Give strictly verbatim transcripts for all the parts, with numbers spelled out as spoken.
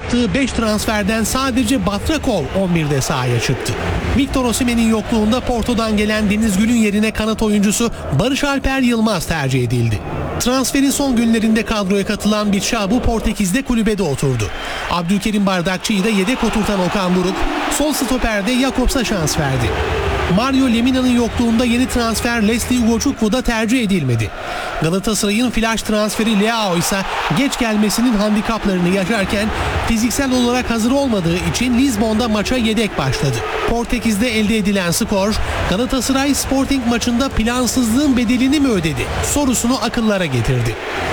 yaptığı beş transferden sadece Batrakov on birde sahaya çıktı. Victor Osimhen'in yokluğunda Porto'dan gelen Deniz Gül'ün yerine kanat oyuncusu Barış Alper Yılmaz tercih edildi. Transferin son günlerinde kadroya katılan Bitşabu Portekiz'de kulübede oturdu. Abdülkerim Bardakçı'yı da yedek oturtan Okan Buruk, sol stoperde Jakobs'a şans verdi. Mario Lemina'nın yokluğunda yeni transfer Leslie Ugochukwu da tercih edilmedi. Galatasaray'ın flash transferi Leao ise geç gelmesinin handikaplarını yaşarken fiziksel olarak hazır olmadığı için Lizbon'da maça yedek başladı. Portekiz'de elde edilen skor, Galatasaray Sporting maçında plansızlığın bedelini mi ödedi sorusunu akıllara getirdi.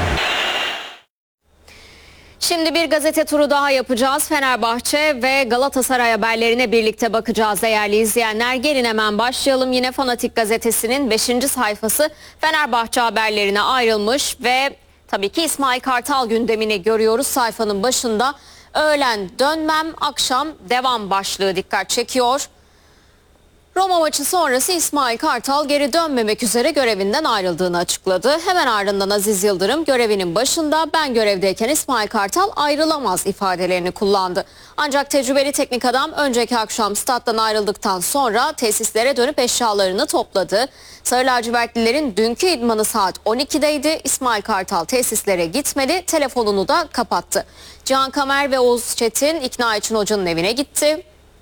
Şimdi bir gazete turu daha yapacağız. Fenerbahçe ve Galatasaray haberlerine birlikte bakacağız değerli izleyenler. Gelin hemen başlayalım. Yine Fanatik gazetesinin beşinci sayfası Fenerbahçe haberlerine ayrılmış ve tabii ki İsmail Kartal gündemini görüyoruz sayfanın başında. Öğlen dönmem, akşam devam başlığı dikkat çekiyor. Roma maçı sonrası İsmail Kartal geri dönmemek üzere görevinden ayrıldığını açıkladı. Hemen ardından Aziz Yıldırım görevinin başında ben görevdeyken İsmail Kartal ayrılamaz ifadelerini kullandı. Ancak tecrübeli teknik adam önceki akşam stat'tan ayrıldıktan sonra tesislere dönüp eşyalarını topladı. Sarı lacivertlilerin dünkü idmanı saat on ikideydi. İsmail Kartal tesislere gitmedi, telefonunu da kapattı. Cihan Kamer ve Oğuz Çetin ikna için hocanın evine gitti.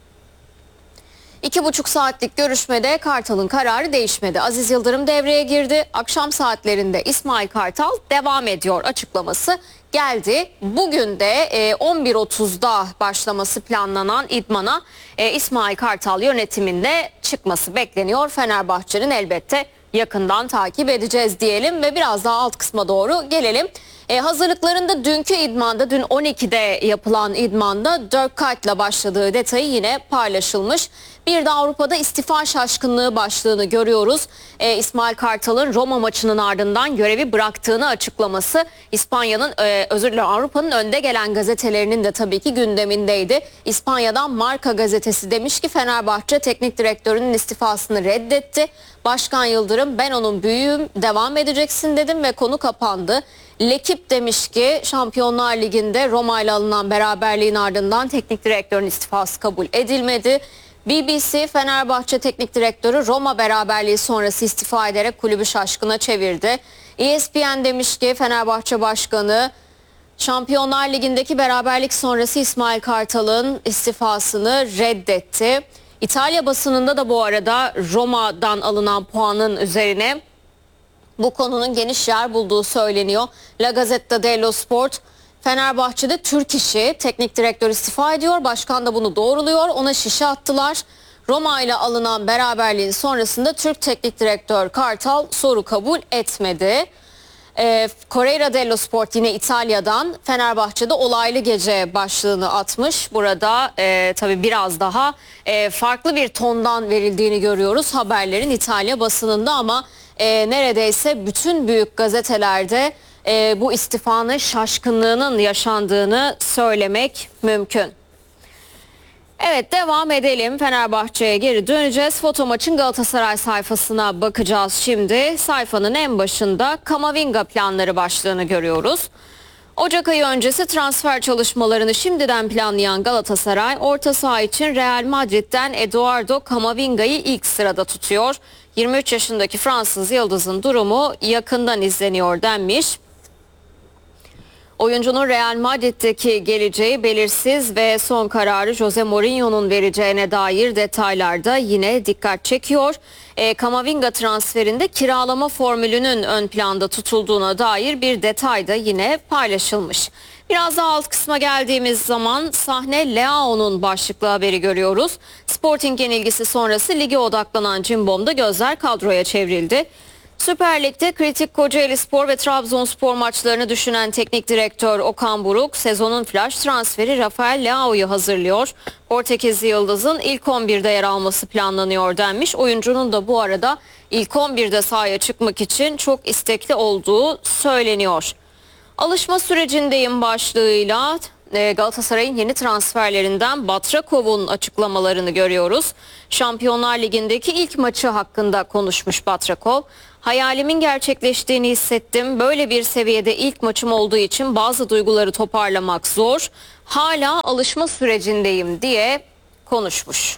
İki buçuk saatlik görüşmede Kartal'ın kararı değişmedi. Aziz Yıldırım devreye girdi. Akşam saatlerinde İsmail Kartal devam ediyor açıklaması geldi. Bugün de on bir otuzda başlaması planlanan idmana İsmail Kartal yönetiminde çıkması bekleniyor. Fenerbahçe'nin elbette yakından takip edeceğiz diyelim ve biraz daha alt kısma doğru gelelim. E, hazırlıklarında dünkü idmanda, dün on ikide yapılan idmanda Dirk Kuyt'la başladığı detayı yine paylaşılmış. Bir de Avrupa'da istifa şaşkınlığı başlığını görüyoruz. E, İsmail Kartal'ın Roma maçının ardından görevi bıraktığını açıklaması İspanya'nın, e, özür dilerim Avrupa'nın önde gelen gazetelerinin de tabii ki gündemindeydi. İspanya'dan Marca gazetesi demiş ki Fenerbahçe teknik direktörünün istifasını reddetti. Başkan Yıldırım ben onun büyüğüm devam edeceksin dedim ve konu kapandı. L'Equipe demiş ki Şampiyonlar Ligi'nde Roma ile alınan beraberliğin ardından teknik direktörün istifası kabul edilmedi. B B C Fenerbahçe teknik direktörü Roma beraberliği sonrası istifa ederek kulübü şaşkına çevirdi. E S P N demiş ki Fenerbahçe Başkanı Şampiyonlar Ligi'ndeki beraberlik sonrası İsmail Kartal'ın istifasını reddetti. İtalya basınında da bu arada Roma'dan alınan puanın üzerine bu konunun geniş yer bulduğu söyleniyor. La Gazzetta dello Sport, Fenerbahçe'de Türk işi, teknik direktör istifa ediyor. Başkan da bunu doğruluyor. Ona şişe attılar. Roma ile alınan beraberliğin sonrasında Türk teknik direktör Kartal soru kabul etmedi. E, Corriere dello Sport yine İtalya'dan Fenerbahçe'de olaylı gece başlığını atmış. Burada e, tabii biraz daha e, farklı bir tondan verildiğini görüyoruz haberlerin İtalya basınında ama e, neredeyse bütün büyük gazetelerde e, bu istifanın şaşkınlığının yaşandığını söylemek mümkün. Evet, devam edelim. Fenerbahçe'ye geri döneceğiz. Foto maçın Galatasaray sayfasına bakacağız şimdi. Sayfanın en başında Camavinga planları başlığını görüyoruz. Ocak ayı öncesi transfer çalışmalarını şimdiden planlayan Galatasaray, orta saha için Real Madrid'den Eduardo Camavinga'yı ilk sırada tutuyor. yirmi üç yaşındaki Fransız yıldızın durumu yakından izleniyor denmiş. Oyuncunun Real Madrid'deki geleceği belirsiz ve son kararı Jose Mourinho'nun vereceğine dair detaylar da yine dikkat çekiyor. E, Camavinga transferinde kiralama formülünün ön planda tutulduğuna dair bir detay da yine paylaşılmış. Biraz daha alt kısma geldiğimiz zaman sahne Leao'nun başlıklı haberi görüyoruz. Sporting yenilgisi sonrası lige odaklanan Cimbom'da gözler kadroya çevrildi. Süper Lig'de kritik Kocaelispor ve Trabzonspor maçlarını düşünen teknik direktör Okan Buruk, sezonun flash transferi Rafael Leao'yu hazırlıyor. Portekizli Yıldız'ın ilk on birde yer alması planlanıyor denmiş. Oyuncunun da bu arada ilk on birde sahaya çıkmak için çok istekli olduğu söyleniyor. Alışma sürecindeyim başlığıyla e, Galatasaray'ın yeni transferlerinden Batrakov'un açıklamalarını görüyoruz. Şampiyonlar Ligi'ndeki ilk maçı hakkında konuşmuş Batrakov. Hayalimin gerçekleştiğini hissettim. Böyle bir seviyede ilk maçım olduğu için bazı duyguları toparlamak zor. Hala alışma sürecindeyim diye konuşmuş.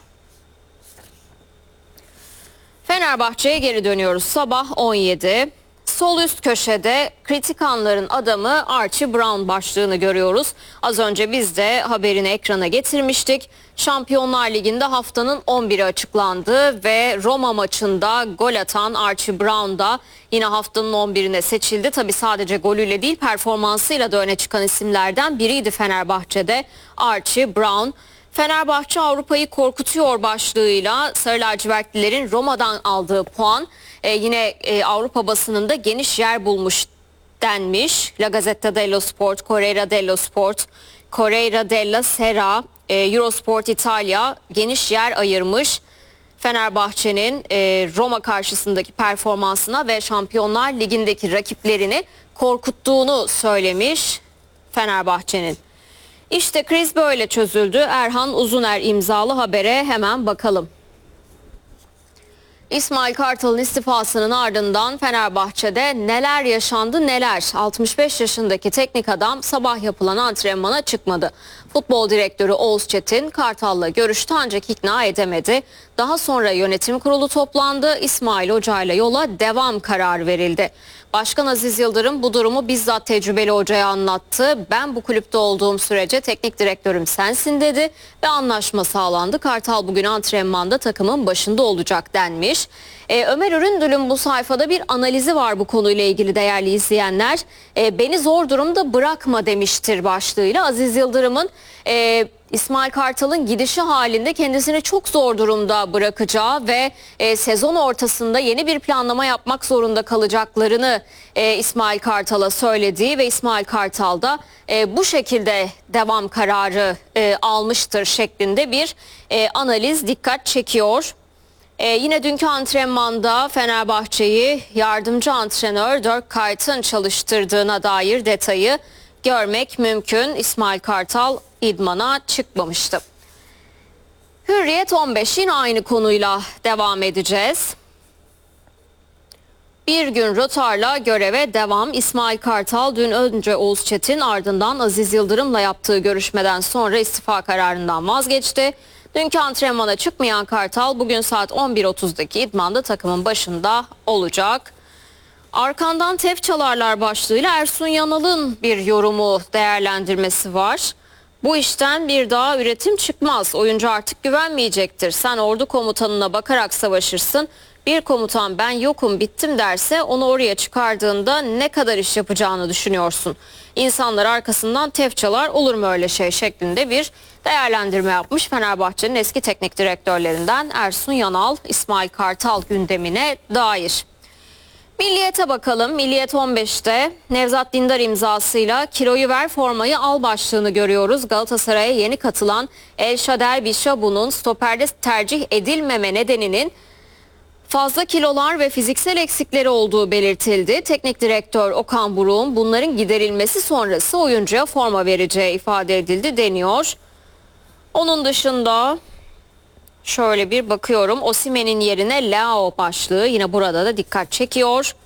Fenerbahçe'ye geri dönüyoruz. Sabah on yedi. Sol üst köşede kritik anların adamı Archie Brown başlığını görüyoruz. Az önce biz de haberini ekrana getirmiştik. Şampiyonlar Ligi'nde haftanın on biri açıklandı ve Roma maçında gol atan Archie Brown da yine haftanın on birine seçildi. Tabii sadece golüyle değil, performansıyla da öne çıkan isimlerden biriydi Fenerbahçe'de Archie Brown. Fenerbahçe Avrupa'yı korkutuyor başlığıyla Sarı lacivertlilerin Roma'dan aldığı puan e, yine e, Avrupa basınında geniş yer bulmuş denmiş. La Gazzetta dello Sport, Corriere dello Sport, Corriere della Sera, e, Eurosport İtalya geniş yer ayırmış. Fenerbahçe'nin e, Roma karşısındaki performansına ve Şampiyonlar Ligi'ndeki rakiplerini korkuttuğunu söylemiş Fenerbahçe'nin. İşte kriz böyle çözüldü. Erhan Uzuner imzalı habere hemen bakalım. İsmail Kartal'ın istifasının ardından Fenerbahçe'de neler yaşandı neler. altmış beş yaşındaki teknik adam sabah yapılan antrenmana çıkmadı. Futbol direktörü Oğuz Çetin Kartal'la görüştü ancak ikna edemedi. Daha sonra yönetim kurulu toplandı. İsmail Hoca'yla yola devam kararı verildi. Başkan Aziz Yıldırım bu durumu bizzat tecrübeli hocaya anlattı. Ben bu kulüpte olduğum sürece teknik direktörüm sensin dedi ve anlaşma sağlandı. Kartal bugün antrenmanda takımın başında olacak denmiş. Ee, Ömer Üründül'ün bu sayfada bir analizi var bu konuyla ilgili değerli izleyenler. Ee, beni zor durumda bırakma demiştir başlığıyla. Aziz Yıldırım'ın e, İsmail Kartal'ın gidişi halinde kendisini çok zor durumda bırakacağı ve e, sezon ortasında yeni bir planlama yapmak zorunda kalacaklarını e, İsmail Kartal'a söylediği ve İsmail Kartal da e, bu şekilde devam kararı e, almıştır şeklinde bir e, analiz dikkat çekiyor. Ee, yine dünkü antrenmanda Fenerbahçe'yi yardımcı antrenör Dirk Kuyt'ın çalıştırdığına dair detayı görmek mümkün. İsmail Kartal idmana çıkmamıştı. Hürriyet on beş yine aynı konuyla devam edeceğiz. Bir gün rötarla göreve devam. İsmail Kartal dün önce Oğuz Çetin ardından Aziz Yıldırım'la yaptığı görüşmeden sonra istifa kararından vazgeçti. Dünkü antrenmana çıkmayan Kartal bugün saat on bir otuzdaki idmanda takımın başında olacak. Arkandan tef çalarlar başlığıyla Ersun Yanal'ın bir yorumu değerlendirmesi var. Bu işten bir daha üretim çıkmaz. Oyuncu artık güvenmeyecektir. Sen ordu komutanına bakarak savaşırsın. Bir komutan ben yokum bittim derse onu oraya çıkardığında ne kadar iş yapacağını düşünüyorsun. İnsanlar arkasından tef çalar, olur mu öyle şey şeklinde bir değerlendirme yapmış Fenerbahçe'nin eski teknik direktörlerinden Ersun Yanal, İsmail Kartal gündemine dair. Milliyet'e bakalım. Milliyet on beşte Nevzat Dindar imzasıyla kiloyu ver formayı al başlığını görüyoruz. Galatasaray'a yeni katılan El Shader Bishabu'nun stoperde tercih edilmeme nedeninin fazla kilolar ve fiziksel eksikleri olduğu belirtildi. Teknik direktör Okan Buruk'un bunların giderilmesi sonrası oyuncuya forma vereceği ifade edildi deniyor. Onun dışında şöyle bir bakıyorum. Osimhen'in yerine Leao başlığı yine burada da dikkat çekiyor.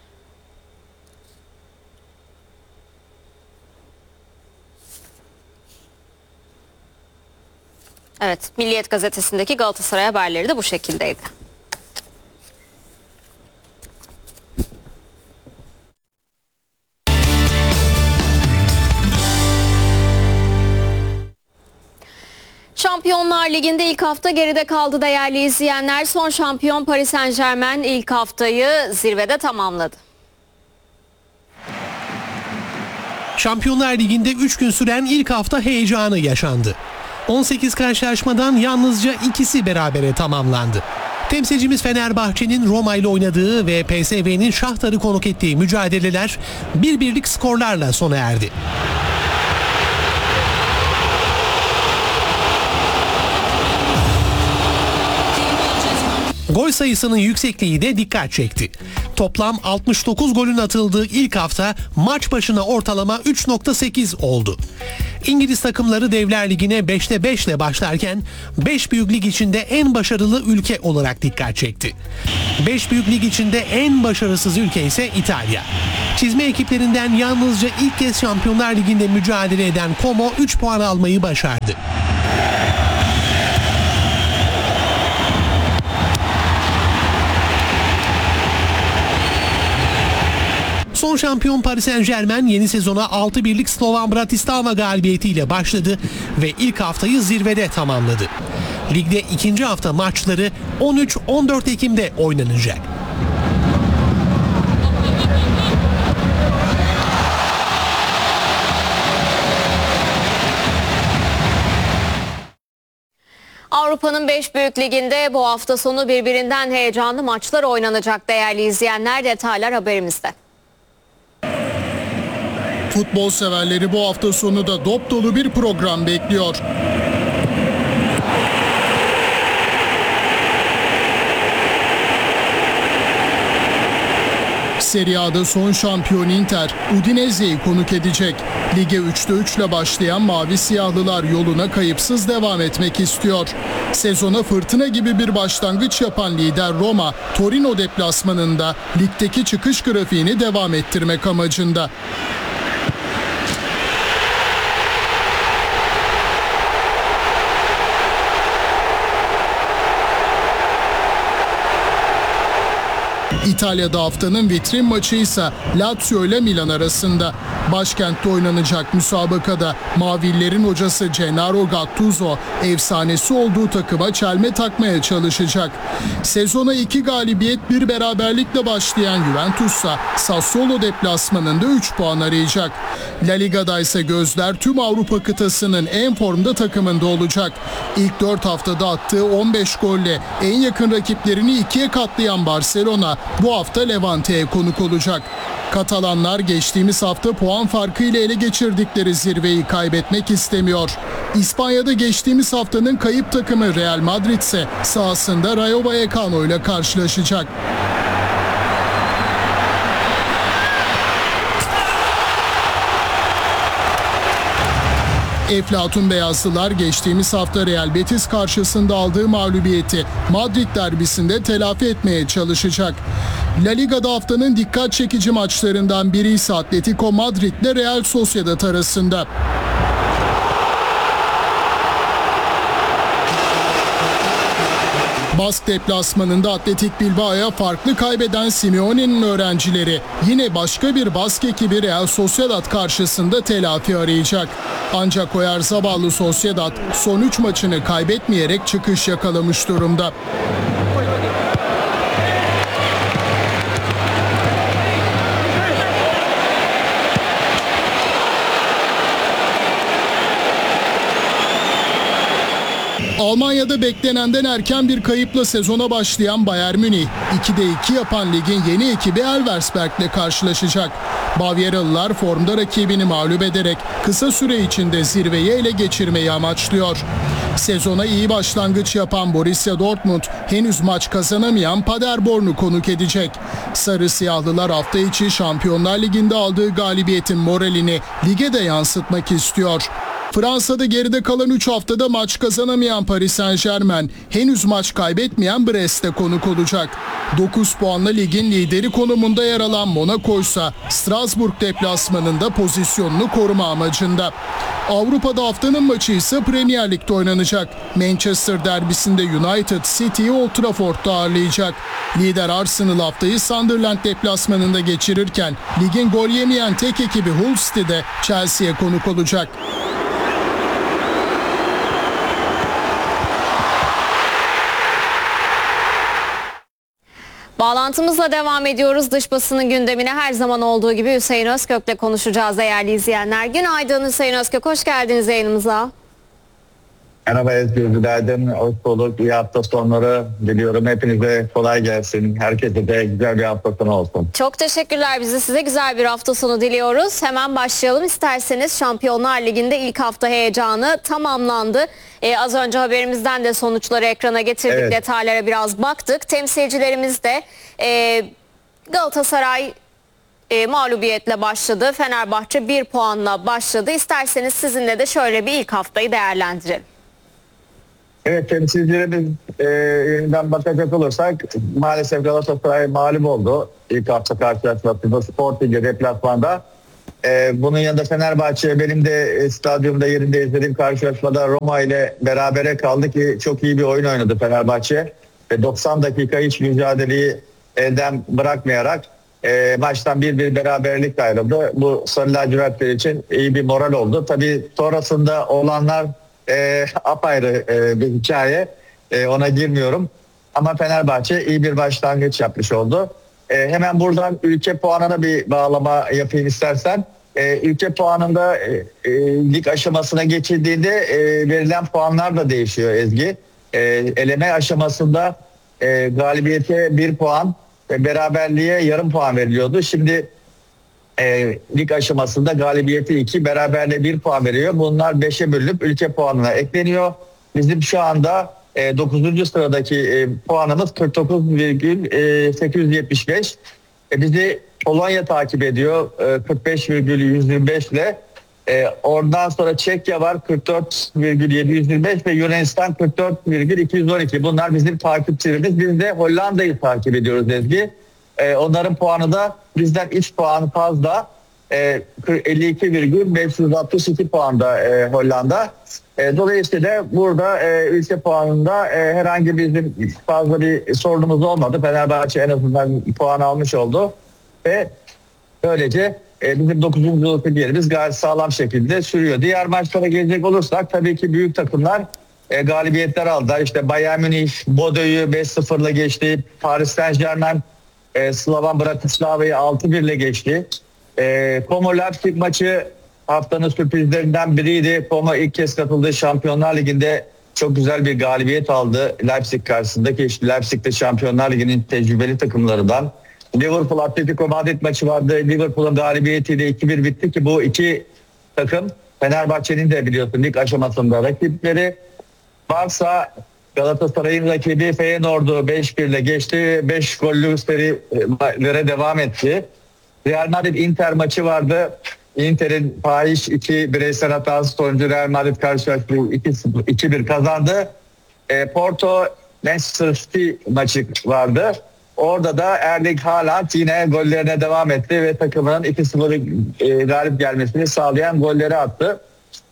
Evet, Milliyet gazetesindeki Galatasaray haberleri de bu şekildeydi. Şampiyonlar Ligi'nde ilk hafta geride kaldı değerli izleyenler. Son şampiyon Paris Saint-Germain ilk haftayı zirvede tamamladı. Şampiyonlar Ligi'nde üç gün süren ilk hafta heyecanı yaşandı. on sekiz karşılaşmadan yalnızca ikisi berabere tamamlandı. Temsilcimiz Fenerbahçe'nin Roma ile oynadığı ve P S V'nin Şahtar'ı konuk ettiği mücadeleler bir birlik skorlarla sona erdi. Gol sayısının yüksekliği de dikkat çekti. Toplam altmış dokuz golün atıldığı ilk hafta maç başına ortalama üç nokta sekiz oldu. İngiliz takımları Devler Ligi'ne beşte beş ile başlarken beş büyük lig içinde en başarılı ülke olarak dikkat çekti. beş büyük lig içinde en başarısız ülke ise İtalya. Çizme ekiplerinden yalnızca ilk kez Şampiyonlar Ligi'nde mücadele eden Como üç puan almayı başardı. Son şampiyon Paris Saint-Germain yeni sezona altı birlik Slovan Bratislava galibiyetiyle başladı ve ilk haftayı zirvede tamamladı. Ligde ikinci hafta maçları on üç on dört Ekim'de oynanacak. Avrupa'nın beş büyük liginde bu hafta sonu birbirinden heyecanlı maçlar oynanacak değerli izleyenler. Detaylar haberimizde. Futbol severleri bu hafta sonu da dop dolu bir program bekliyor. Serie A'da son şampiyon Inter, Udinese'yi konuk edecek. Lige üçte üç ile başlayan Mavi Siyahlılar yoluna kayıpsız devam etmek istiyor. Sezona fırtına gibi bir başlangıç yapan lider Roma, Torino deplasmanında ligdeki çıkış grafiğini devam ettirmek amacında. İtalya'da haftanın vitrin maçı ise Lazio ile Milan arasında. Başkentte oynanacak müsabakada Mavillerin hocası Gennaro Gattuso efsanesi olduğu takıma çelme takmaya çalışacak. Sezona iki galibiyet bir beraberlikle başlayan Juventus'sa Sassuolo deplasmanında üç puan arayacak. La Liga'da ise gözler tüm Avrupa kıtasının en formda takımında olacak. İlk dört haftada attığı on beş golle en yakın rakiplerini ikiye katlayan Barcelona bu hafta Levante'ye konuk olacak. Katalanlar geçtiğimiz hafta puan farkıyla ele geçirdikleri zirveyi kaybetmek istemiyor. İspanya'da geçtiğimiz haftanın kayıp takımı Real Madrid ise sahasında Rayo Vallecano ile karşılaşacak. Eflatun Beyazlılar geçtiğimiz hafta Real Betis karşısında aldığı mağlubiyeti Madrid derbisinde telafi etmeye çalışacak. La Liga'da haftanın dikkat çekici maçlarından biri ise Atletico Madrid ile Real Sociedad arasında. Bask deplasmanında Atletik Bilbao'ya farklı kaybeden Simeone'nin öğrencileri yine başka bir Bask ekibi Real Sociedad karşısında telafi arayacak. Ancak Oyarzáballı Sociedad son üç maçını kaybetmeyerek çıkış yakalamış durumda. Almanya'da beklenenden erken bir kayıpla sezona başlayan Bayern Münih, ikide iki yapan ligin yeni ekibi Elversberg ile karşılaşacak. Bavyeralılar formda rakibini mağlup ederek kısa süre içinde zirveyi ele geçirmeyi amaçlıyor. Sezona iyi başlangıç yapan Borussia Dortmund henüz maç kazanamayan Paderborn'u konuk edecek. Sarı Siyahlılar hafta içi Şampiyonlar Ligi'nde aldığı galibiyetin moralini lige de yansıtmak istiyor. Fransa'da geride kalan üç haftada maç kazanamayan Paris Saint-Germain henüz maç kaybetmeyen Brest'e konuk olacak. dokuz puanla ligin lideri konumunda yer alan Monaco ise Strasbourg deplasmanında pozisyonunu koruma amacında. Avrupa'da haftanın maçı ise Premier Lig'de oynanacak. Manchester derbisinde United City'yi Old Trafford'da ağırlayacak. Lider Arsenal haftayı Sunderland deplasmanında geçirirken ligin gol yemeyen tek ekibi Hull City'de Chelsea'ye konuk olacak. Bağlantımızla devam ediyoruz. Dış basının gündemine her zaman olduğu gibi Hüseyin Özkök'le konuşacağız değerli izleyenler. Günaydın Hüseyin Özkök, hoş geldiniz yayınımıza. Merhaba Ezgi, günaydın. Hoş bulduk. İyi hafta sonları diliyorum. Hepinize kolay gelsin. Herkese de güzel bir hafta sonu olsun. Çok teşekkürler. Biz de size güzel bir hafta sonu diliyoruz. Hemen başlayalım isterseniz. Şampiyonlar Ligi'nde ilk hafta heyecanı tamamlandı. Ee, az önce haberimizden de sonuçları ekrana getirdik. Evet. Detaylara biraz baktık. Temsilcilerimiz de e, Galatasaray e, mağlubiyetle başladı. Fenerbahçe bir puanla başladı. İsterseniz sizinle de şöyle bir ilk haftayı değerlendirelim. Evet, temsilcilerimiz e, yeniden bakacak olursak maalesef Galatasaray mağlup oldu. İlk hafta karşılaşmasında Sporting'e deplasmanda. E, bunun yanında Fenerbahçe benim de e, stadyumda yerinde izlediğim karşılaşmada Roma ile berabere kaldı ki çok iyi bir oyun oynadı Fenerbahçe. Ve doksan dakika hiç mücadeleyi elden bırakmayarak e, maçtan bir bir beraberlik ayrıldı. Bu Sarı Lacivertler için iyi bir moral oldu. Tabii sonrasında olanlar E, apayrı e, bir hikaye. E, ona girmiyorum. Ama Fenerbahçe iyi bir başlangıç yapmış oldu. E, hemen buradan ülke puanına bir bağlama yapayım istersen. E, ülke puanında e, e, lig aşamasına geçildiğinde e, verilen puanlar da değişiyor Ezgi. E, eleme aşamasında e, galibiyete bir puan ve beraberliğe yarım puan veriliyordu. Şimdi E, lig aşamasında galibiyeti iki, beraberliğe bir puan veriyor. Bunlar beşe bölünüp ülke puanına ekleniyor. Bizim şu anda e, dokuzuncu sıradaki e, puanımız kırk dokuz virgül sekiz yüz yetmiş beş. E, bizi Polonya takip ediyor e, kırk beş virgül yüz yirmi beş ile. E, oradan sonra Çekya var kırk dört virgül yedi yüz yirmi beş ve Yunanistan kırk dört virgül iki yüz on iki. Bunlar bizim takipçilerimiz. Biz de Hollanda'yı takip ediyoruz Ezgi. Ee, onların puanı da bizden üç puan fazla. Ee, elli iki virgül beş yüz altmış iki puanda e, Hollanda. E, dolayısıyla burada e, ülke puanında e, herhangi bizim fazla bir sorunumuz olmadı. Fenerbahçe en azından puan almış oldu. Ve böylece e, bizim dokuzuncu yerimiz gayet sağlam şekilde sürüyor. Diğer maçlara gelecek olursak tabii ki büyük takımlar e, galibiyetler aldı. İşte Bayern Münih Bodo'yu beş sıfırla geçti. Paris Saint-Germain E, Slavan Bratislava'yı altı bir ile geçti. E, Como Leipzig maçı haftanın sürprizlerinden biriydi. Como ilk kez katıldığı Şampiyonlar Ligi'nde çok güzel bir galibiyet aldı Leipzig karşısında ki işte Leipzig de Şampiyonlar Ligi'nin tecrübeli takımlarından. Liverpool Atletico Madrid maçı vardı. Liverpool'un galibiyetiyle iki bir bitti ki bu iki takım Fenerbahçe'nin de biliyorsun lig aşamasında rakipleri. Varsa Galatasaray'ın rakibi Feyenoord'u beş bir ile geçti. beş gollü serilere devam etti. Real Madrid Inter maçı vardı. Inter'in fahiş iki bireysel hatası sonucu Real Madrid karşılaştı. iki bir kazandı. E, Porto Manchester City maçı vardı. Orada da Erling Haaland yine gollerine devam etti ve takımının iki sıfır e, galip gelmesini sağlayan golleri attı.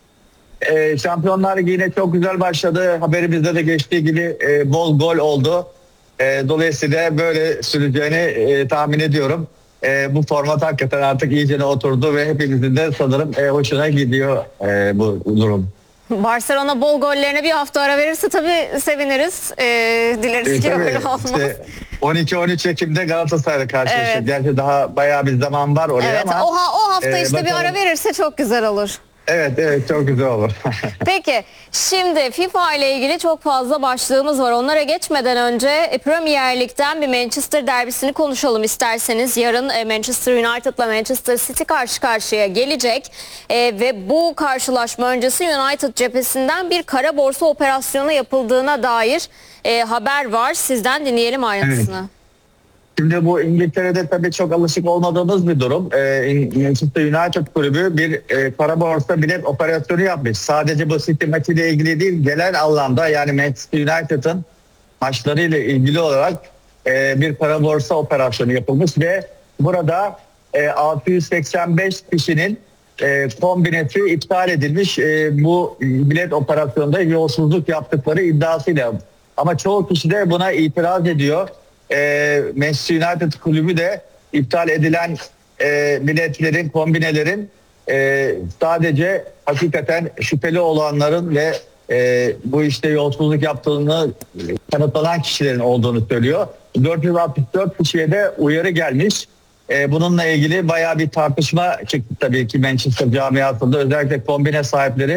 Ee, Şampiyonlar Ligi yine çok güzel başladı. Haberimizde de geçtiği gibi e, bol gol oldu. E, dolayısıyla böyle süreceğini e, tahmin ediyorum. E, bu format hakikaten artık iyicene oturdu ve hepimizin de sanırım e, hoşuna gidiyor e, bu durum. Barcelona bol gollerine bir hafta ara verirse tabii seviniriz. Ee, dileriz E, ki tabii, öyle olmaz. işte on iki on üç Ekim'de Galatasaray'la karşılaşacak. Evet. Gerçi daha bayağı bir zaman var oraya Evet, ama. o, ha- o hafta e, işte bir bakalım. ara verirse çok güzel olur. Evet evet çok güzel olur. Peki şimdi FIFA ile ilgili çok fazla başlığımız var. Onlara geçmeden önce Premier Lig'den bir Manchester derbisini konuşalım isterseniz. Yarın Manchester United ile Manchester City karşı karşıya gelecek. Ee, ve bu karşılaşma öncesi United cephesinden bir kara borsa operasyonu yapıldığına dair e, haber var. Sizden dinleyelim ayrıntısını. Evet. Şimdi bu İngiltere'de tabii çok alışık olmadığımız bir durum. Ee, Manchester United kulübü bir e, para borsa bilet operasyonu yapmış. Sadece bu City maçıyla ilgili değil, genel anlamda yani Manchester United'ın maçlarıyla ilgili olarak e, bir para borsa operasyonu yapılmış ve burada e, altı yüz seksen beş kişinin e, kombinesi iptal edilmiş. E, bu bilet operasyonunda yolsuzluk yaptıkları iddiasıyla. Ama çoğu kişi de buna itiraz ediyor. E, Manchester United kulübü de iptal edilen e, biletlerin, kombinelerin e, sadece hakikaten şüpheli olanların ve e, bu işte yolsuzluk yaptığını kanıtlanan kişilerin olduğunu söylüyor. dört yüz altmış dört kişiye de uyarı gelmiş. E, bununla ilgili bayağı bir tartışma çıktı tabii ki Manchester camiasında. Özellikle kombine sahipleri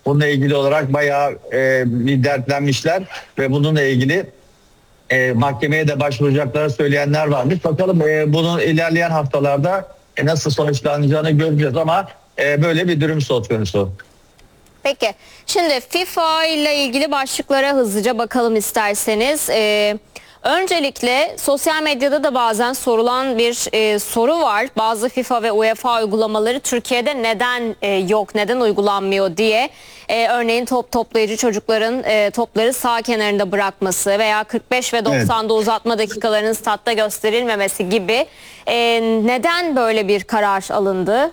bununla ilgili olarak bayağı e, bir dertlenmişler ve bununla ilgili e, mahkemeye de başvuracakları söyleyenler varmış. Bakalım e, bunun ilerleyen haftalarda e, nasıl sonuçlanacağını göreceğiz ama e, böyle bir durum söz konusu. Peki şimdi FIFA ile ilgili başlıklara hızlıca bakalım isterseniz. Ee, öncelikle sosyal medyada da bazen sorulan bir e, soru var. Bazı FIFA ve UEFA uygulamaları Türkiye'de neden e, yok, neden uygulanmıyor diye. E, örneğin top toplayıcı çocukların e, topları sağ kenarında bırakması veya kırk beş ve doksan'da evet. uzatma dakikalarının statta gösterilmemesi gibi. E, neden böyle bir karar alındı?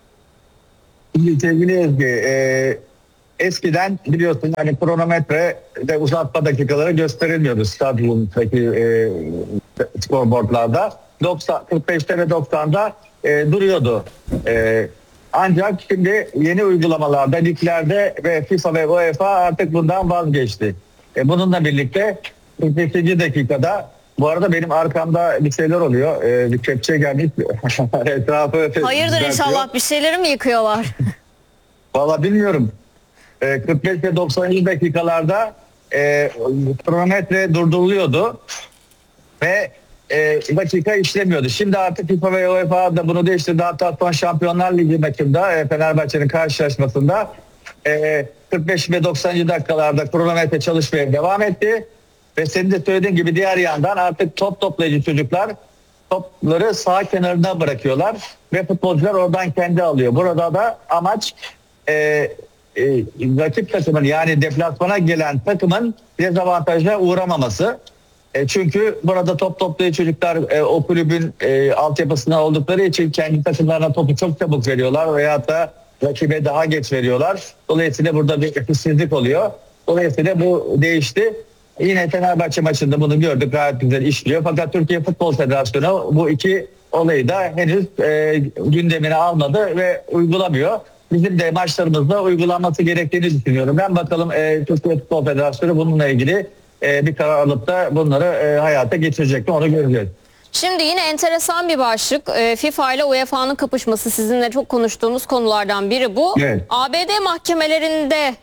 Sevgili Ezgi, e, eskiden biliyorsun hani kronometre de uzatma dakikaları gösterilmiyordu stadyumdaki e, skorboardlarda. doksan, kırk beşte ve doksan'da e, duruyordu. E, ancak şimdi yeni uygulamalarda, liglerde ve FIFA ve UEFA artık bundan vazgeçti. E, bununla birlikte kırk beşinci dakikada, bu arada benim arkamda bir şeyler oluyor. E, bir kepçe gelmiş. Etrafı hayırdır inşallah, bir şeyleri mi yıkıyorlar? Valla bilmiyorum. E, kırk beş ve doksanıncı dakikalarda e, kronometre durduruluyordu ve e, dakika işlemiyordu. Şimdi artık FIFA ve UEFA da bunu değiştirdi. Hatta son Şampiyonlar Ligi maçında e, Fenerbahçe'nin karşılaşmasında e, kırk beş ve doksanıncı dakikalarda kronometre çalışmaya devam etti. Ve senin de söylediğin gibi diğer yandan artık top toplayıcı çocuklar topları sağ kenarına bırakıyorlar ve futbolcular oradan kendi alıyor. Burada da amaç e, e, rakip takımın, yani deplasmana gelen takımın dezavantaja uğramaması. E, çünkü burada top toplayıcı çocuklar e, o kulübün e, altyapısında oldukları için kendi takımlarına topu çok çabuk veriyorlar veyahut da rakibe daha geç veriyorlar. Dolayısıyla burada bir eşitsizlik oluyor. Dolayısıyla bu değişti. Yine Fenerbahçe maçında bunu gördük, gayet güzel işliyor. Fakat Türkiye Futbol Federasyonu bu iki olayı da henüz e, gündemine almadı ve uygulamıyor. Bizim de maçlarımızda uygulanması gerektiğini düşünüyorum. Ben bakalım e, Türkiye Futbol Federasyonu bununla ilgili e, bir karar alıp da bunları e, hayata geçirecek mi, onu göreceğiz. Şimdi yine enteresan bir başlık. E, FIFA ile UEFA'nın kapışması, sizinle çok konuştuğumuz konulardan biri bu. Evet. A B D mahkemelerinde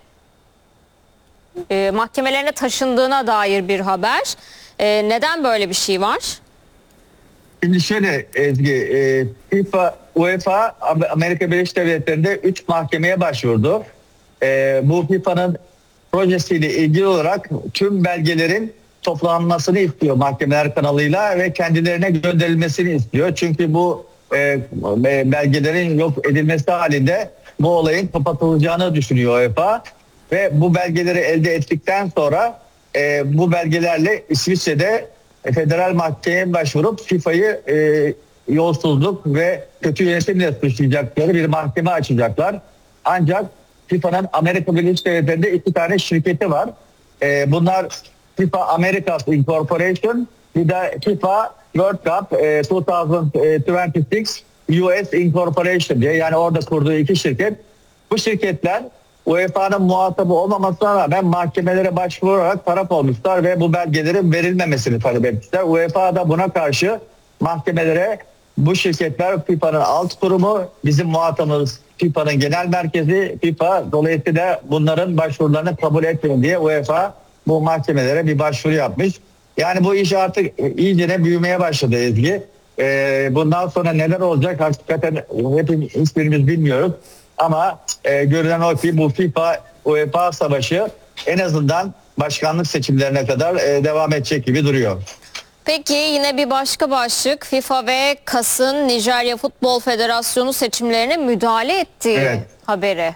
E, mahkemelerine taşındığına dair bir haber. E, neden böyle bir şey var? Şimdi şöyle Ezgi, e, FIFA, UEFA, Amerika Birleşik Devletleri'nde üç mahkemeye başvurdu. E, bu FIFA'nın projesiyle ilgili olarak tüm belgelerin toplanmasını istiyor mahkemeler kanalıyla ve kendilerine gönderilmesini istiyor. Çünkü bu e, belgelerin yok edilmesi halinde bu olayın kapatılacağını düşünüyor UEFA. Ve bu belgeleri elde ettikten sonra e, bu belgelerle İsviçre'de e, federal mahkemeye başvurup FIFA'yı e, yolsuzluk ve kötü yönetimle suçlayacakları bir mahkeme açacaklar. Ancak FIFA'nın Amerika Birleşik Devletleri'nde iki tane şirketi var. E, bunlar FIFA Americas Incorporation, bir de FIFA World Cup e, iki bin yirmi altı U S Incorporation diye, yani orada kurduğu iki şirket. Bu şirketler UEFA'nın muhatabı olmamasına rağmen mahkemelere başvurarak taraf olmuşlar ve bu belgelerin verilmemesini talep etmişler. UEFA da buna karşı mahkemelere, bu şirketler FIFA'nın alt kurumu, bizim muhatabımız FIFA'nın genel merkezi FIFA, dolayısıyla bunların başvurularını kabul etmeyin diye UEFA bu mahkemelere bir başvuru yapmış. Yani bu iş artık iyicene büyümeye başladı Ezgi. Ee, bundan sonra neler olacak hakikaten hepimiz, hiçbirimiz bilmiyoruz. Ama e, görünen o ki bu FIFA UEFA savaşı en azından başkanlık seçimlerine kadar e, devam edecek gibi duruyor. Peki yine bir başka başlık, FIFA ve CAS'ın Nijerya Futbol Federasyonu seçimlerine müdahale ettiği Evet. haberi.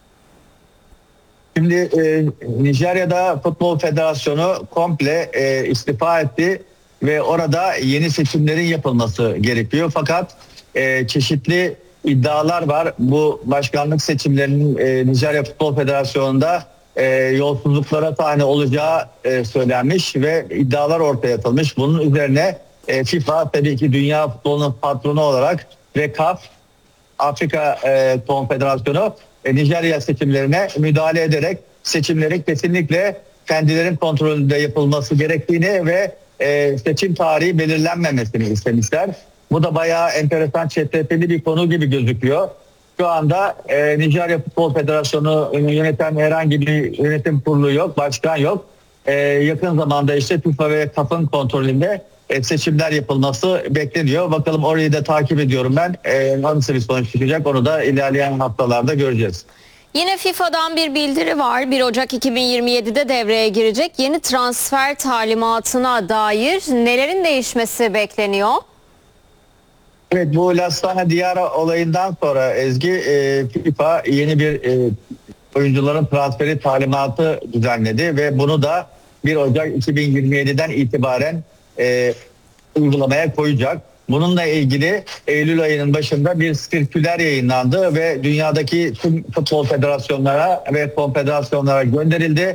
Şimdi e, Nijerya'da Futbol Federasyonu komple e, istifa etti ve orada yeni seçimlerin yapılması gerekiyor. Fakat e, çeşitli iddialar var. Bu başkanlık seçimlerinin e, Nijerya Futbol Federasyonu'nda e, yolsuzluklara sahne olacağı e, söylenmiş ve iddialar ortaya atılmış. Bunun üzerine e, FIFA tabii ki dünya futbolunun patronu olarak ve C A F, Afrika e, Konfederasyonu e, Nijerya seçimlerine müdahale ederek seçimlerin kesinlikle kendilerinin kontrolünde yapılması gerektiğini ve e, seçim tarihi belirlenmemesini istemişler. Bu da bayağı enteresan, çetrefilli bir konu gibi gözüküyor. Şu anda e, Nijerya Futbol Federasyonu yöneten herhangi bir yönetim kurulu yok, başkan yok. E, yakın zamanda işte FIFA ve C A F'ın kontrolünde e, seçimler yapılması bekleniyor. Bakalım orayı da takip ediyorum ben. E, nasıl bir sonuç çıkacak onu da ilerleyen haftalarda göreceğiz. Yine FIFA'dan bir bildiri var. bir Ocak iki bin yirmi yedi'de devreye girecek yeni transfer talimatına dair nelerin değişmesi bekleniyor? Evet, bu Lastana Diyara olayından sonra Ezgi e, FIFA yeni bir e, oyuncuların transferi talimatı düzenledi ve bunu da bir Ocak iki bin yirmi yedi'den itibaren e, uygulamaya koyacak. Bununla ilgili Eylül ayının başında bir sirküler yayınlandı ve dünyadaki tüm futbol federasyonlara ve konfederasyonlara gönderildi.